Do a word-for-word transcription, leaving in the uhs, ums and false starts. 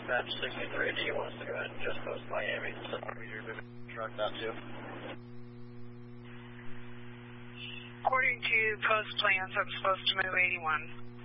Dispatch sixty-three, do you want us to go ahead and just post Miami? So you're moving truck down too. According to post plans, I'm supposed to move eighty-one.